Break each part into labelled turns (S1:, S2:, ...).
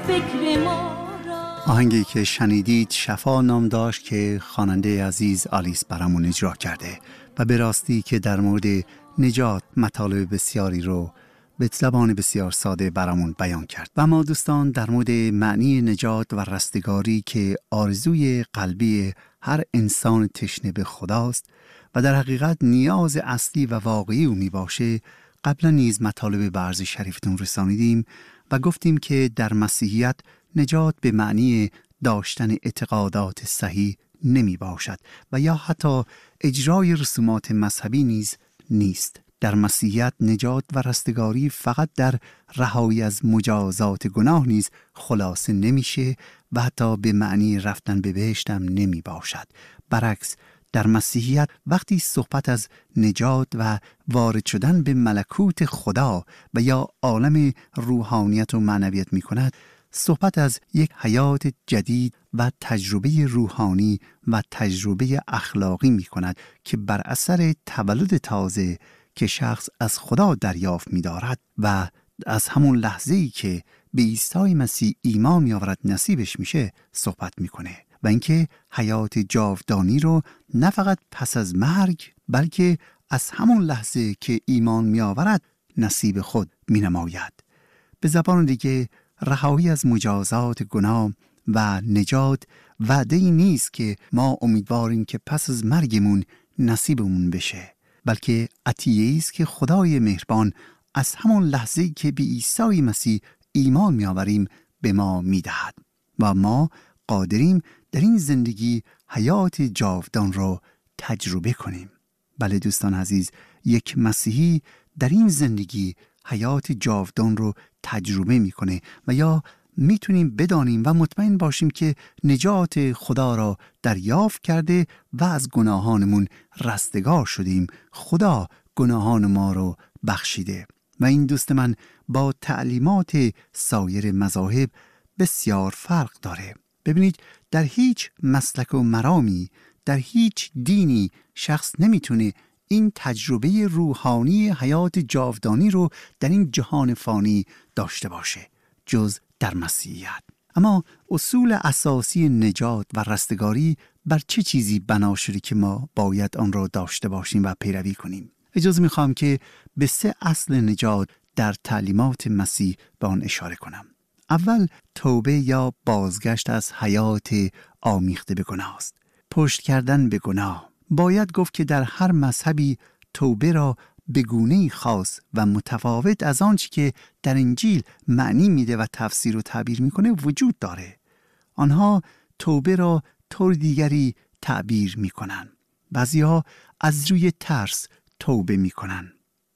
S1: فکر ما را.
S2: آهنگی که شنیدید شفا نام داشت که خواننده عزیز آلیس برامون اجرا کرده و به راستی که در مورد نجات مطالب بسیاری رو به زبان بسیار ساده برامون بیان کرد. و ما دوستان در مورد معنی نجات و رستگاری که آرزوی قلبی هر انسان تشنه به خداست و در حقیقت نیاز اصلی و واقعی او می باشه، قبلا نیز مطالب به عرض شریفتون رسانیدیم و گفتیم که در مسیحیت نجات به معنی داشتن اعتقادات صحیح نمی باشد و یا حتی اجرای رسومات مذهبی نیز نیست. در مسیحیت نجات و رستگاری فقط در رهایی از مجازات گناه نیز خلاصه نمیشه و حتی به معنی رفتن به بهشت هم نمی باشد. برعکس در مسیحیت وقتی صحبت از نجات و وارد شدن به ملکوت خدا و یا عالم روحانیت و معنویت می کند، صحبت از یک حیات جدید و تجربه روحانی و تجربه اخلاقی می کند که بر اثر تولد تازه که شخص از خدا دریافت می دارد و از همون لحظه‌ای که به عیسی مسیح ایمان می آورد نصیبش میشه صحبت میکنه و اینکه حیات جاودانی رو نه فقط پس از مرگ بلکه از همون لحظه که ایمان می آورد نصیب خود می نماید. به زبان دیگه رهایی از مجازات گناه و نجات وعده‌ای نیست که ما امیدواریم که پس از مرگمون نصیبمون بشه، بلکه عطیه‌ای است که خدای مهربان از همون لحظه‌ای که به عیسی مسیح ایمان می‌آوریم به ما می‌دهد و ما قادریم در این زندگی حیات جاودان را تجربه کنیم. بله دوستان عزیز، یک مسیحی در این زندگی حیات جاودان رو تجربه می‌کنه و یا میتونیم بدانیم و مطمئن باشیم که نجات خدا را دریافت کرده و از گناهانمون رستگار شدیم. خدا گناهان ما رو بخشیده و این دوست من با تعلیمات سایر مذاهب بسیار فرق داره. ببینید در هیچ مسلک و مرامی، در هیچ دینی شخص نمیتونه این تجربه روحانی حیات جاودانی رو در این جهان فانی داشته باشه جز در مسیحیت. اما اصول اساسی نجات و رستگاری بر چه چیزی بنا شده که ما باید آن را داشته باشیم و پیروی کنیم؟ اجازه میخوام که به 3 اصل نجات در تعلیمات مسیح به آن اشاره کنم. اول توبه یا بازگشت از حیات آمیخته به گناه است. پشت کردن به گناه. باید گفت که در هر مذهبی توبه را به گونه‌ای خاص و متفاوت از آنچه که در انجیل معنی میده و تفسیر و تعبیر میکنه وجود داره. آنها توبه را طور دیگری تعبیر میکنن. بعضیها از روی ترس توبه میکنن.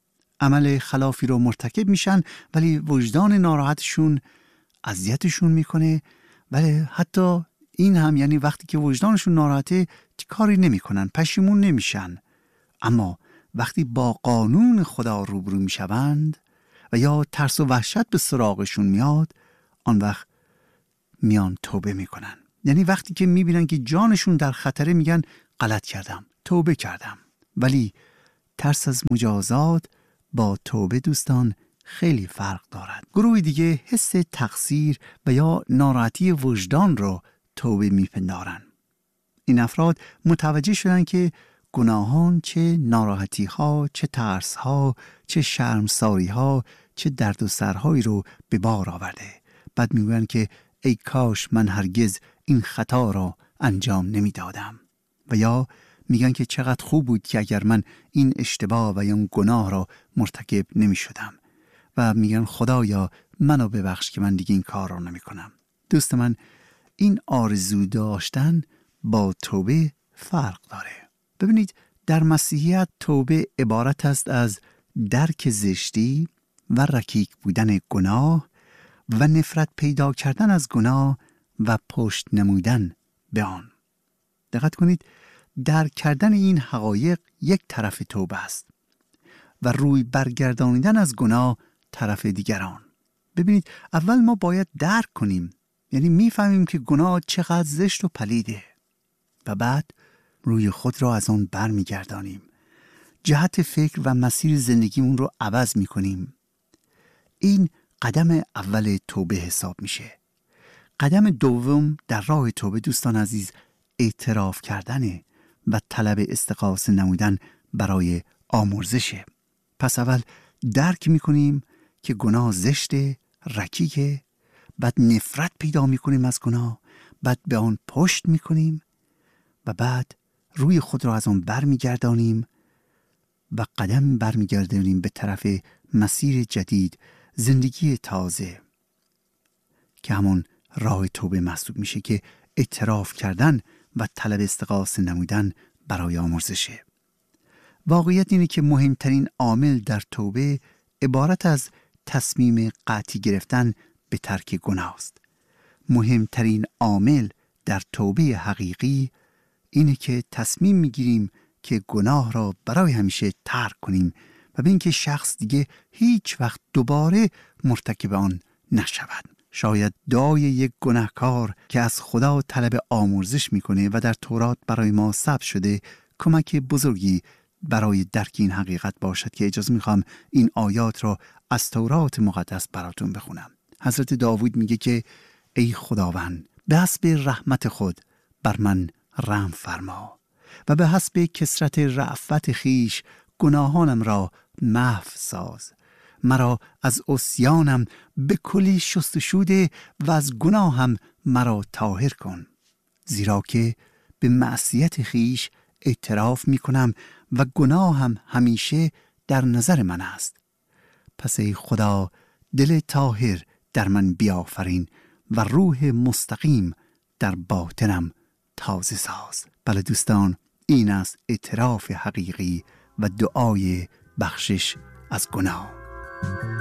S2: عمل خلافی رو مرتکب میشن ولی وجدان ناراحتشون اذیتشون میکنه، ولی حتی این هم یعنی وقتی که وجدانشون ناراحته کاری نمیکنن، پشیمون نمیشن. اما وقتی با قانون خدا روبرو میشوند و یا ترس و وحشت به سراغشون میاد، آن وقت میان توبه میکنن. یعنی وقتی که میبینن که جانشون در خطره میگن غلط کردم، توبه کردم. ولی ترس از مجازات با توبه دوستان خیلی فرق دارد. گروه دیگه حس تقصیر و یا ناراحتی وجدان رو توبه میپندارن. این افراد متوجه شدن که گناهان چه ناراحتی ها، چه ترس ها، چه شرمساری ها، چه درد و سرهایی رو به بار آورده. بعد میگوین که ای کاش من هرگز این خطا را انجام نمیدادم، و یا میگن که چقدر خوب بود که اگر من این اشتباه و یا اون گناه را مرتکب نمی شدم، و میگن خدایا منو ببخش که من دیگه این کار را نمی کنم. دوست من، این آرزو داشتن با توبه فرق داره. ببینید در مسیحیت توبه عبارت است از درک زشتی و رکیک بودن گناه و نفرت پیدا کردن از گناه و پشت نمودن به آن. دقت کنید، درک کردن این حقایق یک طرف توبه است و روی برگردانیدن از گناه طرف دیگران. ببینید اول ما باید درک کنیم، یعنی میفهمیم که گناه چقدر زشت و پلیده، و بعد روی خود را از آن برمیگردانیم، جهت فکر و مسیر زندگیمون رو عوض میکنیم. این قدم اول توبه حساب میشه. قدم دوم در راه توبه دوستان عزیز اعتراف کردنه و طلب استغاثه نمودن برای آمرزشه. پس اول درک میکنیم که گناه زشته، رکیکه، بعد نفرت پیدا میکنیم از گناه، بعد به آن پشت میکنیم و بعد روی خود را از آن برمیگردانیم و قدم برمیگردانیم به طرف مسیر جدید، زندگی تازه که همون راه توبه محسوب میشه که اعتراف کردن و طلب استغاثه نمودن برای آمرزشه. واقعیت اینه که مهمترین عامل در توبه عبارت از تصمیم قطعی گرفتن به ترک گناه است. مهمترین عامل در توبه حقیقی اینه که تصمیم میگیریم که گناه را برای همیشه ترک کنیم و به اینکه شخص دیگه هیچ وقت دوباره مرتکب آن نشود. شاید دعای یک گناهکار که از خدا طلب آمرزش میکنه و در تورات برای ما ثبت شده کمک بزرگی برای درک این حقیقت باشد که اجازه میخوام این آیات را از تورات مقدس براتون بخونم. حضرت داوود میگه که ای خداوند به حسب رحمت خود بر من رحم فرما و به حسب کثرت رأفت خیش گناهانم را محو ساز. مرا از عصیانم به کلی شستشوده و از گناهم مرا طاهر کن، زیرا که به معصیت خیش اعتراف می کنم و گناهم همیشه در نظر من است. پس ای خدا دل طاهر در من بیافرین و روح مستقیم در باطنم تازه ساز. بله دوستان، این است اعتراف حقیقی و دعای بخشش از گناه.